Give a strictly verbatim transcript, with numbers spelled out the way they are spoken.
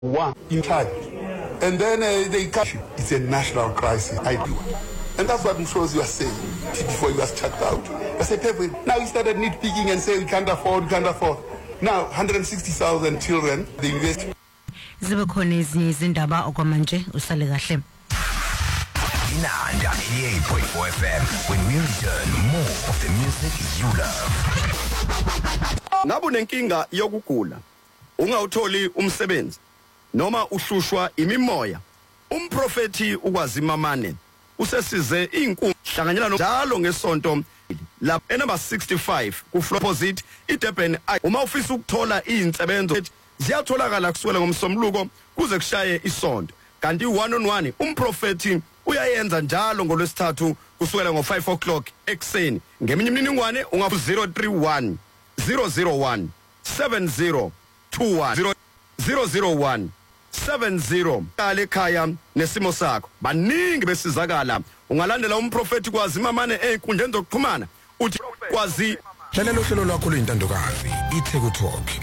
one in charge. And then uh, they catch you. It's a national crisis. I do. And that's what Mshozi was saying before he was chucked out. I said, now he started nitpicking and saying we can't afford, we can't afford. Now, one hundred sixty thousand children, they invest. Zibekhona ezinye izindaba okwamanje usale kahle. Inanda eighty-eight point four F M when we return more of the music you love. Nabu nenkinga yokugula ungawutholi umsebenzi noma uhlushwa imimoya umprofeti ukwazimamane usesize inkulu hlanganyela njalo ngesonto la number sixty-five ku Opposite iDurban. Uma ufisa ukuthola izinsebenzo ziyatholakala kusukela ngomsomluko kuze kushaye isonto kanti one on one umprofeti uyayenza njalo ngolwesithathu kusukela ngo five o'clock ekseni ngeminye imininingwane unga zero three one zero zero one seven zero two one zero zero one seven zero kale ekhaya nesimo sakho baningi besizakala ungalandela umprofeti kwazimamane einkundleni zokuxhumana uthi kwazi hlalela uhlelo lwakho lwintandokazi iTheku Talk.